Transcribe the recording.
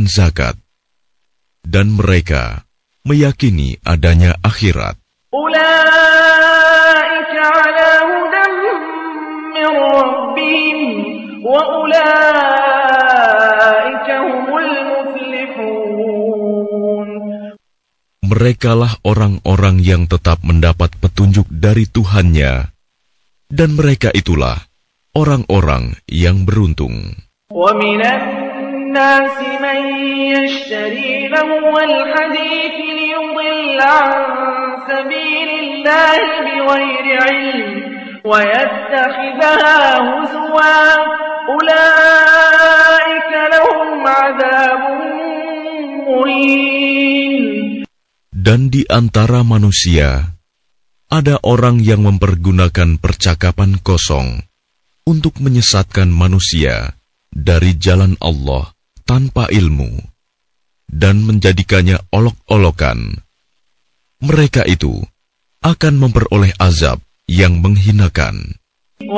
zakat, dan mereka meyakini adanya akhirat. Ulaika ala hudan min rabbihim wa ulaika humul muflihun. Merekalah orang-orang yang tetap mendapat petunjuk dari Tuhannya, dan mereka itulah orang-orang yang beruntung. وَمِنَ النَّاسِ مَن يَشْتَرِي لَهْوَ الْحَدِيثِ لِيُضِلَّ عَن سَبِيلِ اللَّهِ بِغَيْرِ عِلْمٍ وَيَتَّخِذَهَا هُزُوًا أُولَئِكَ لَهُمْ عَذَابٌ مُهِينٌ. Dan di antara manusia, ada orang yang mempergunakan percakapan kosong untuk menyesatkan manusia dari jalan Allah tanpa ilmu dan menjadikannya olok-olokan. Mereka itu akan memperoleh azab yang menghinakan.